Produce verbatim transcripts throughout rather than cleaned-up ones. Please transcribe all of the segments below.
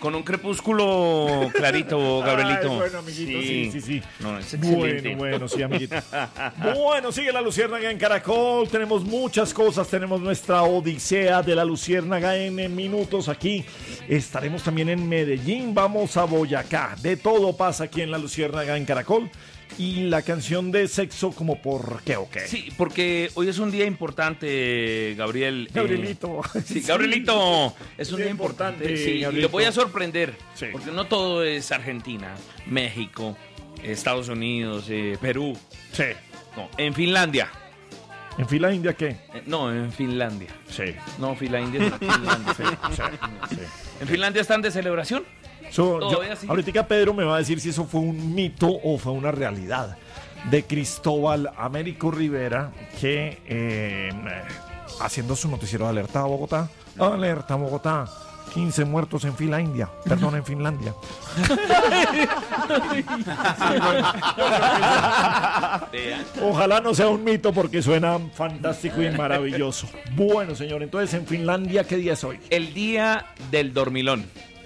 Con un crepúsculo clarito, Gabrielito. Ay, bueno, amiguito, sí, sí, sí. sí. No, es excelente. Bueno, bueno, sí, amiguito. Bueno, sigue la Luciérnaga en Caracol. Tenemos muchas cosas. Tenemos nuestra odisea de la Luciérnaga en minutos aquí. Estaremos también en Medellín. Vamos a Boyacá. De todo pasa aquí en la Luciérnaga en Caracol. Y la canción de Sexo, como por qué o qué. Sí, porque hoy es un día importante, Gabriel. Gabrielito. Eh, sí, Gabrielito. Es un día importante. importante sí, Gabrielito. Y lo voy a sorprender. Sí. Porque no todo es Argentina, México, Estados Unidos, eh, Perú. Sí. No, en Finlandia. ¿En Finlandia qué? Eh, no, en Finlandia. Sí. No, Finlandia es Finlandia. Sí, sí, sí. ¿En Finlandia están de celebración? So, yo, ahorita Pedro me va a decir si eso fue un mito o fue una realidad de Cristóbal Américo Rivera que eh, haciendo su noticiero de Alerta a Bogotá, Alerta a Bogotá, quince muertos en Finlandia, perdón, en Finlandia. Ojalá no sea un mito porque suena fantástico y maravilloso. Bueno, señor, entonces en Finlandia, ¿qué día es hoy? El día del dormilón.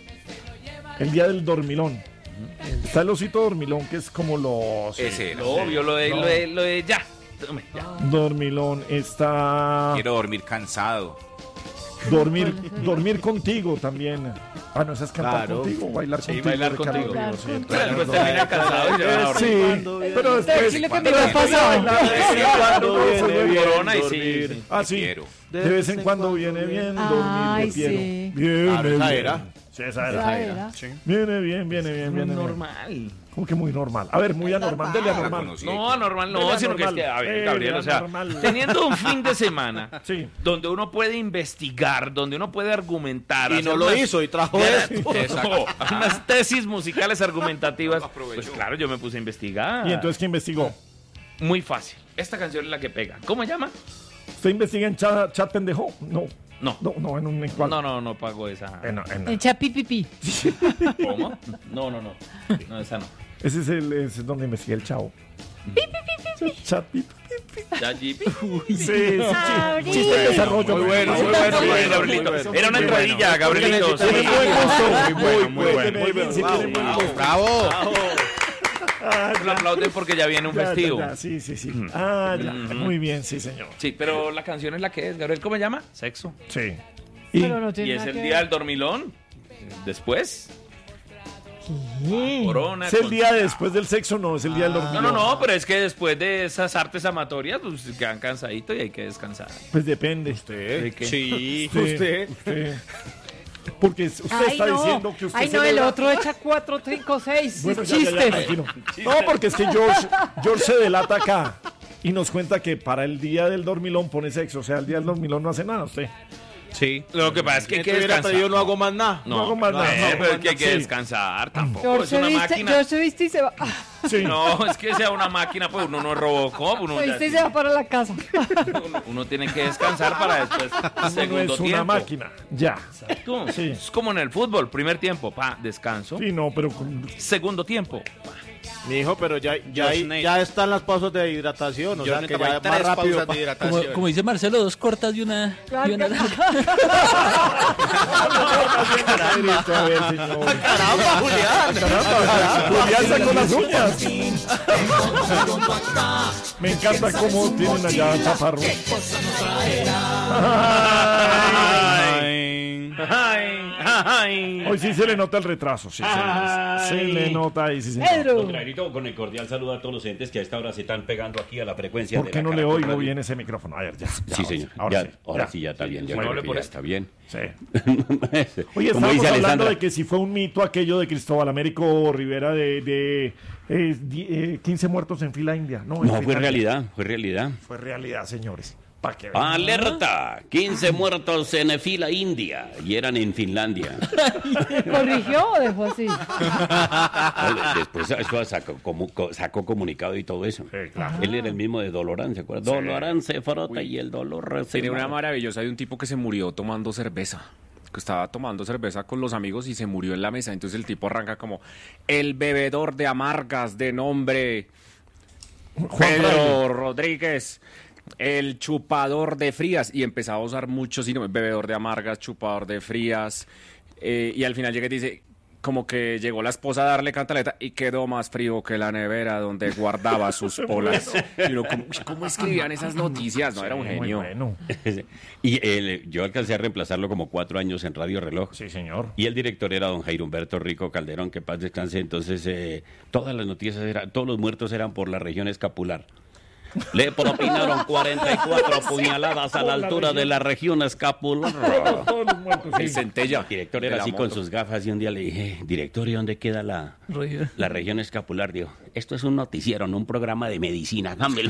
El día del dormilón. Está el osito dormilón, que es como los... Ese, lo obvio, lo de, no. lo de, lo de ya. ya. Dormilón está... Quiero dormir cansado. Dormir, dormir contigo también. Ah, no, esa es cantar claro. contigo, bailar sí, contigo. Bailar contigo. Claro, sí, claro, pues termina cansado y se va a sí, pero después... Sí, lo que me ha pasado. Cuando viene bien corona y sí, sí. Ah, sí. De vez en cuando viene bien dormir. Ay, sí. Viene bien. Esa era. Sí, esa era. Esa era. Sí. Viene bien, viene bien, viene bien. Normal. ¿Cómo que muy normal? A ver, muy anormal, dele anormal. No, anormal no, sino que es que, a ver, Gabriel, o sea, teniendo un fin de semana sí. donde uno puede investigar, donde uno puede argumentar. Y no lo unas, hizo y trajo esto. No, unas tesis musicales argumentativas. Pues claro, yo me puse a investigar. ¿Y entonces qué investigó? Muy fácil. Esta canción es la que pega. ¿Cómo se llama? ¿Usted investiga en chat, chat pendejo? No. No. No, no, en un en No, no, no pago esa. En, en, en chat pipipi. ¿Cómo? No, no, no. No, esa no. Ese es el ese es donde investiga el chavo. Chat pipi. Chat pipi. Sí, sí, chiste de desarrollo. Muy bueno, muy bueno, muy bueno, Gabrielito. Era una entradilla, Gabrielito. Tiene buen gusto. Muy, muy bueno. Muy bueno. Bravo. Ah, lo aplauden porque ya viene un ya, festivo. Ya, ya, sí, sí, sí. Ah, ya. Mm-hmm. Muy bien, sí, señor. Sí, pero la canción es la que es, Gabriel. ¿Cómo se llama? Sexo. Sí. Y, no y es el día del dormilón. Después. ¿Qué? Corona, ¿es el día después del sexo? No, es el día ah, del dormilón. No, no, no, pero es que después de esas artes amatorias, pues quedan cansaditos y hay que descansar. Pues depende. ¿Usted? Sí. Usted. Usted. usted. Porque usted ay, está no. diciendo que usted Ay, no, celebra... el otro echa cuatro, cinco, seis. Bueno, es ya, chiste. ya, ya, no, porque es que George, George se delata acá y nos cuenta que para el día del dormilón pone sexo. O sea, el día del dormilón no hace nada usted. Sí, lo que pasa es que hay que descansar. Yo no hago más nada. No, no hago más nada. No, no, pero es que hay que sí. descansar tampoco. George es una viste, máquina. George se viste y se va. Sí. No, es que sea una máquina, pues uno no es Robocop. Uno se viste y se va para la casa. Uno, uno tiene que descansar para después. Segundo no es tiempo. una máquina. Ya. Exacto. Sí. Es como en el fútbol. Primer tiempo, pa, descanso. Sí, no, pero. Segundo tiempo. Pa. Mi hijo, pero ya, ya, hay, ya están las pausas de hidratación. O sea, que ya más rápido. De hidratación. Como, como dice Marcelo, dos cortas y una. Y una Caramba, Julián. Caramba, Julián sacó las uñas. Me encanta cómo tienen allá chaparro. Ay, ay. Hoy sí se le nota el retraso, sí, se, se le nota ahí, sí, sí. Don Clarito, con el cordial saludo a todos los entes que a esta hora se están pegando aquí a la frecuencia. ¿Por de qué la no le Caracol oigo Radio? bien ese micrófono? A ver, ya. ya sí, ahora, señor. Ahora ya, sí. Ahora ya. sí, ya está bien. Ya, sí, creo que ya por está bien. Sí. Como Oye, estábamos dice hablando Alessandra. de que si fue un mito aquello de Cristóbal Américo Rivera de, de eh, eh, quince muertos en fila india. No, no fue realidad, fue realidad. Fue realidad, señores. Que Alerta, quince muertos en fila india y eran en Finlandia. ¿Corrigió o dejó así? Después eso sacó, como, sacó comunicado y todo eso. Sí, claro. Él era el mismo de Dolorán, ¿se acuerdan? Sí. Dolorán se frota Uy. y el dolor... Tiene una maravillosa de un tipo que se murió tomando cerveza. Que estaba tomando cerveza con los amigos y se murió en la mesa. Entonces el tipo arranca como el bebedor de amargas de nombre Juan Pedro Fraile. Rodríguez. El chupador de frías, y empezaba a usar muchos sinónimos, bebedor de amargas, chupador de frías, Eh, y al final llega y dice, como que llegó la esposa a darle cantaleta y quedó más frío que la nevera donde guardaba sus polas. Y uno, ¿cómo, ¿cómo escribían esas noticias? No, sí, era un genio. Bueno. Y él, yo alcancé a reemplazarlo como cuatro años en Radio Reloj. Sí, señor. Y el director era don Jairo Humberto Rico Calderón, que paz descanse. Entonces, eh, todas las noticias, eran, todos los muertos eran por la región escapular. Le propinaron cuarenta y cuatro puñaladas a la altura de la región escapular. Todos los muertos, sí. El centella. El director era así con sus gafas y un día le dije, director, ¿y dónde queda la, la región escapular? Digo, esto es un noticiero, no un programa de medicina, hágamelo.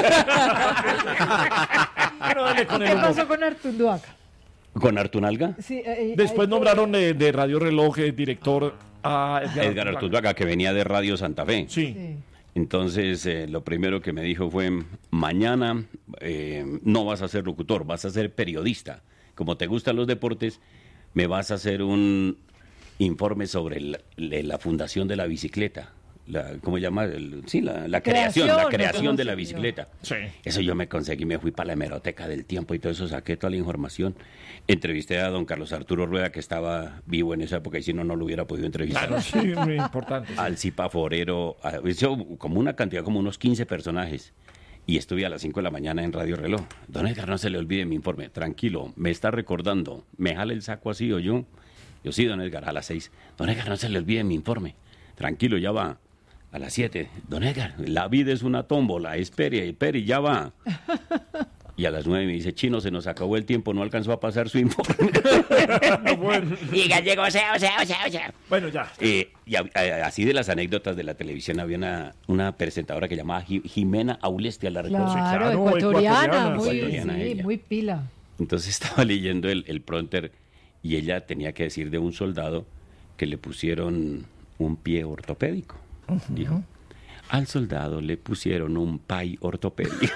¿Qué pasó con Artunduaca? ¿Con Artunalga? Sí, eh, Después hay... nombraron de, de Radio Reloj eh, director a Edgar, Edgar Artunduaga, que venía de Radio Santa Fe. Sí. Sí. Entonces, eh, lo primero que me dijo fue, mañana eh, no vas a ser locutor, vas a ser periodista. Como te gustan los deportes, me vas a hacer un informe sobre la, la fundación de la bicicleta. La, ¿Cómo se llama? El, sí, la, la creación, creación, la creación de la sí, bicicleta. Sí. Eso yo me conseguí, me fui para la hemeroteca del tiempo y todo eso, saqué toda la información. Entrevisté a don Carlos Arturo Rueda, que estaba vivo en esa época, y si no, no lo hubiera podido entrevistar. Claro, sí, muy importante. Sí. Al Zipa Forero, a, hizo como una cantidad, como unos quince personajes. Y estuve a las cinco de la mañana en Radio Reloj. Don Edgar, no se le olvide mi informe. Tranquilo, me está recordando. ¿Me jala el saco así o yo? Yo sí, don Edgar, a las seis. Don Edgar, no se le olvide mi informe. Tranquilo, ya va. A las siete, don Edgar, la vida es una tómbola, espere, espere, ya va. Y a las nueve me dice, Chino, se nos acabó el tiempo, no alcanzó a pasar su informe. Bueno. Y gallego, o sea, o sea, o sea, o sea. Bueno, ya. Eh, y a, a, así de las anécdotas de la televisión, había una, una presentadora que llamaba Jimena Aulestia, ¿la recuerdo? Claro, Claro, ecuatoriana, ecuatoriana, muy, ecuatoriana sí, ella. muy pila. Entonces estaba leyendo el, el prompter y ella tenía que decir de un soldado que le pusieron un pie ortopédico. Uh-huh. Dijo, al soldado le pusieron un pay ortopédico.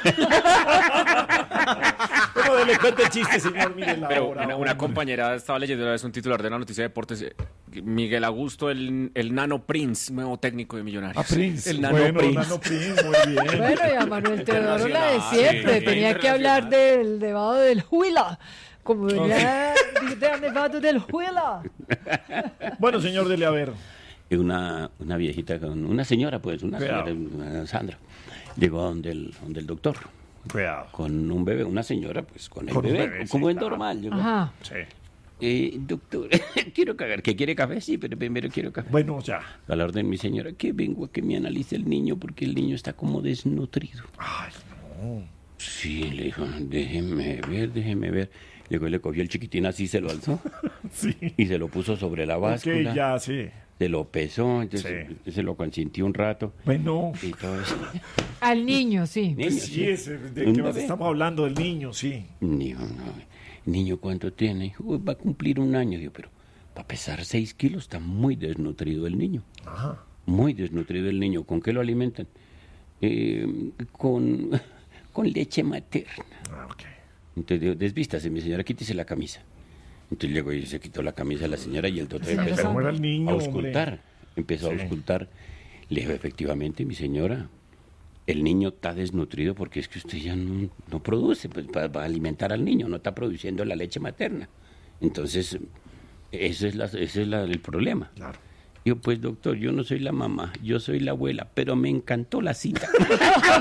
Bueno, dele cuenta el chiste, señor Miguel. Pero ahora, una, una compañera estaba leyendo una vez un titular de la noticia de deportes, eh, Miguel Augusto, el, el Nano Prince, nuevo técnico de Millonarios. A Prince. El Nano bueno, Prince. Nano Prince, muy bien. Bueno, y a Manuel Teodoro la de siempre. sí, Tenía que hablar del nevado del Huila. Como venía del nevado del Huila. Bueno, señor, dele a ver. Una, una viejita, con una señora, pues, una Cuidado. señora, una Sandra, llegó donde el, donde el doctor. Cuidado. Con un bebé, una señora, pues, con el Con un bebé, bebé, como sí, es claro. normal. llegó. Ajá. Sí. Eh, doctor, quiero cagar. ¿Que quiere café? Sí, pero primero quiero café. Bueno, ya. A la orden, mi señora, que vengo a que me analice el niño porque el niño está como desnutrido. Ay, no. Sí, le dijo, déjeme ver, déjeme ver. Luego le cogió el chiquitín así, se lo alzó Sí. y se lo puso sobre la báscula. Ok, ya, sí. Se lo pesó, entonces Sí. se lo consintió un rato. Bueno. Y todo eso. Al niño, sí. Niño, Sí, ese, ¿de Un qué más bebé. estamos hablando? Del niño, sí. Dijo, no, niño, ¿cuánto tiene? Dijo, "Uy, va a cumplir un año. Digo, pero para pesar seis kilos está muy desnutrido el niño. Ajá. Muy desnutrido el niño. ¿Con qué lo alimentan? Eh, con, con leche materna. Ah, ok. Entonces digo, desvístase, mi señora, quítese la camisa. Entonces llegó y se quitó la camisa a la señora y el doctor Señora empezó ¿Cómo era el niño, a hombre? auscultar. Empezó Sí. a auscultar. Le dijo, efectivamente, mi señora, el niño está desnutrido porque es que usted ya no, no produce pues, para, para alimentar al niño, no está produciendo la leche materna. Entonces, ese es, la, ese es la, el problema. Claro. Yo, pues, doctor, yo no soy la mamá, yo soy la abuela, pero me encantó la cita.